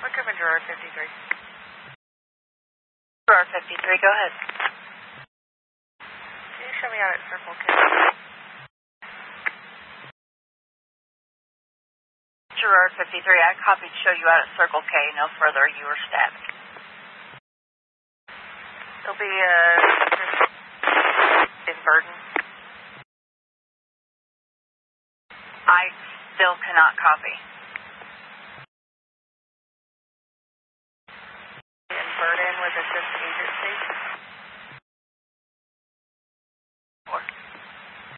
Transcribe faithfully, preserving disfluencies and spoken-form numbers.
Look up in Gerard fifty-three. Gerard fifty-three, go ahead. Can you show me out at Circle K? Gerard fifty-three, I copied show you out at Circle K. No further, you were stabbed. It'll be, uh, in Burden. I still cannot copy. In Burden with Assist Agency.